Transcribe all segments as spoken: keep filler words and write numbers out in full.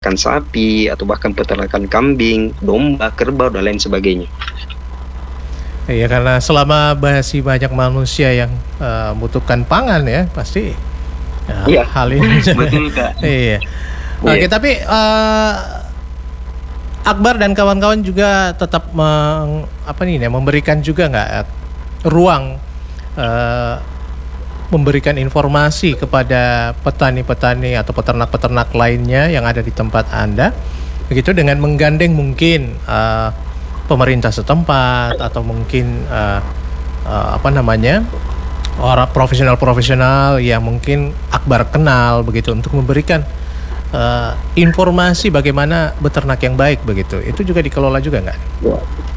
peternakan sapi atau bahkan peternakan kambing, domba, kerbau dan lain sebagainya. Iya, karena selama masih banyak manusia yang uh, membutuhkan pangan ya, pasti ya, Iya, hal ini. betul Kak. Iya. Oke, Iya. tapi uh, Akbar dan kawan-kawan juga tetap meng, apa nih, ya, memberikan juga nggak uh, ruang uh, memberikan informasi kepada petani-petani atau peternak-peternak lainnya yang ada di tempat Anda, begitu, dengan menggandeng mungkin uh, pemerintah setempat atau mungkin uh, uh, apa namanya orang profesional-profesional yang mungkin Akbar kenal begitu untuk memberikan uh, informasi bagaimana beternak yang baik begitu. Itu juga dikelola juga nggak? Ya,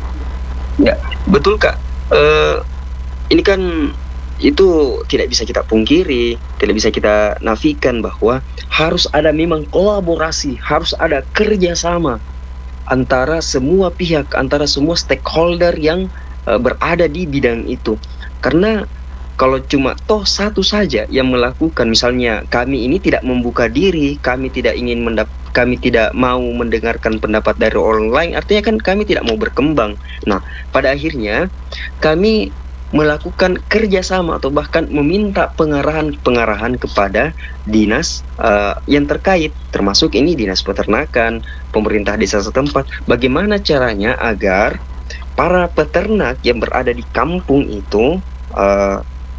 ya betul Kak. Uh, ini kan itu tidak bisa kita pungkiri, tidak bisa kita nafikan bahwa harus ada memang kolaborasi, harus ada kerjasama antara semua pihak, antara semua stakeholder yang uh, berada di bidang itu. Karena kalau cuma toh satu saja yang melakukan, misalnya kami ini tidak membuka diri, kami tidak ingin mendap kami tidak mau mendengarkan pendapat dari orang lain, artinya kan kami tidak mau berkembang. Nah, pada akhirnya kami melakukan kerjasama atau bahkan meminta pengarahan-pengarahan kepada dinas uh, yang terkait, termasuk ini dinas peternakan, pemerintah desa setempat, bagaimana caranya agar para peternak yang berada di kampung itu, uh,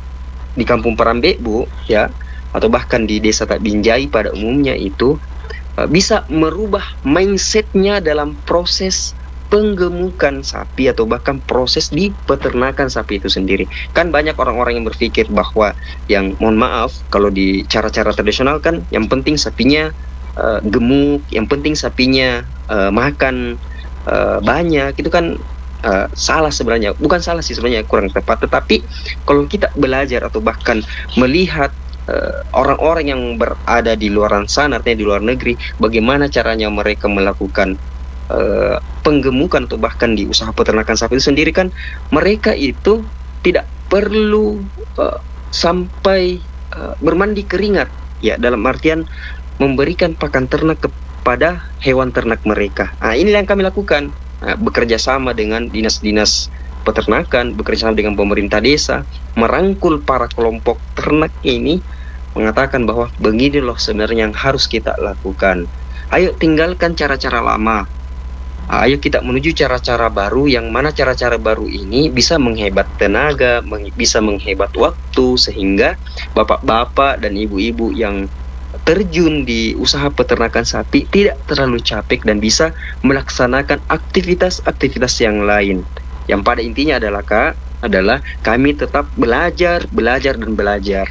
di kampung Parambekbu ya, atau bahkan di desa Tak Binjai pada umumnya itu, uh, bisa merubah mindsetnya dalam proses penggemukan sapi atau bahkan proses di peternakan sapi itu sendiri. Kan banyak orang-orang yang berpikir bahwa yang, mohon maaf, kalau di cara-cara tradisional kan yang penting sapinya uh, gemuk, yang penting sapinya uh, makan uh, banyak, itu kan uh, salah sebenarnya. Bukan salah sih sebenarnya, kurang tepat. Tetapi kalau kita belajar atau bahkan melihat uh, orang-orang yang berada di luar sana, artinya di luar negeri, bagaimana caranya mereka melakukan Uh, penggemukan atau bahkan di usaha peternakan sapi itu sendiri, kan mereka itu tidak perlu uh, sampai uh, bermandi keringat ya, dalam artian memberikan pakan ternak kepada hewan ternak mereka. Nah, inilah yang kami lakukan, nah, bekerja sama dengan dinas-dinas peternakan, bekerja sama dengan pemerintah desa, merangkul para kelompok ternak ini, mengatakan bahwa begini loh sebenarnya yang harus kita lakukan. Ayo tinggalkan cara-cara lama. Ayo kita menuju cara-cara baru, yang mana cara-cara baru ini bisa menghebat tenaga, meng- bisa menghebat waktu, sehingga bapak-bapak dan ibu-ibu yang terjun di usaha peternakan sapi tidak terlalu capek dan bisa melaksanakan aktivitas-aktivitas yang lain. Yang pada intinya adalah Kak, adalah kami tetap belajar, belajar dan belajar.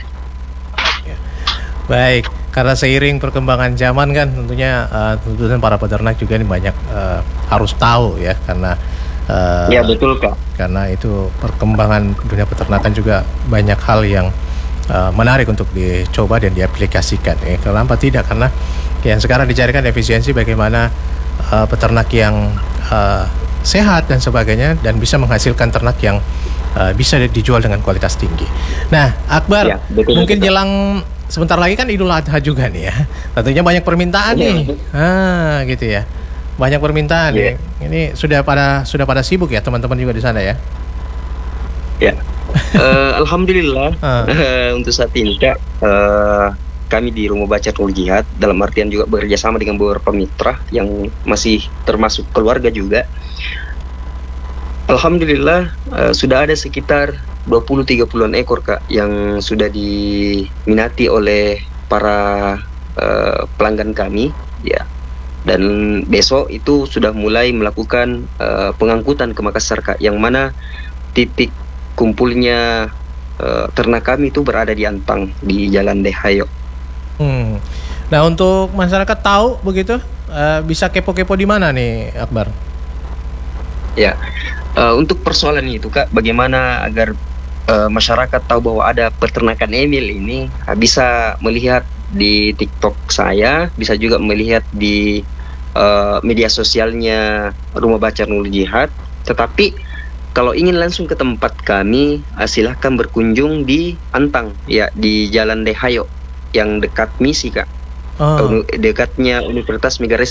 Baik, karena seiring perkembangan zaman kan tentunya uh, tentunya para peternak juga ini banyak uh, harus tahu ya, karena uh, ya betul Kak. Karena itu perkembangan dunia peternakan juga banyak hal yang uh, menarik untuk dicoba dan diaplikasikan. Ya, kenapa tidak? Karena yang sekarang dicarikan efisiensi, bagaimana uh, peternak yang uh, sehat dan sebagainya, dan bisa menghasilkan ternak yang uh, bisa dijual dengan kualitas tinggi. Nah, Akbar, ya, betul, mungkin betul. jelang sebentar lagi kan Idul Adha juga nih ya. Tentunya banyak permintaan ya, nih. Ah, gitu ya. Banyak permintaan ya. nih. Ini sudah pada sudah pada sibuk ya teman-teman juga di sana ya. Ya. uh, Alhamdulillah uh. uh, untuk saat ini Kak, uh, kami di Rumah Baca Nurul Jihad dalam artian juga bekerja sama dengan beberapa mitra yang masih termasuk keluarga juga. Alhamdulillah uh, sudah ada sekitar dua puluh sampai tiga puluhan ekor Kak yang sudah diminati oleh para uh, pelanggan kami ya. Dan besok itu sudah mulai melakukan uh, pengangkutan ke Makassar Kak, yang mana titik kumpulnya uh, ternak kami itu berada di Antang, di Jalan Dehayo. Hmm. Nah, untuk masyarakat tahu begitu, uh, bisa kepo-kepo di mana nih Akbar? Ya, uh, untuk persoalan itu Kak, bagaimana agar uh, masyarakat tahu bahwa ada peternakan Emil ini, uh, bisa melihat di TikTok saya, bisa juga melihat di uh, media sosialnya Rumah Baca Nurul Jihad. Tetapi kalau ingin langsung ke tempat kami, uh, silahkan berkunjung di Antang, ya, di Jalan Dehayo, yang dekat Misi Kak, Oh. dekatnya Universitas Megares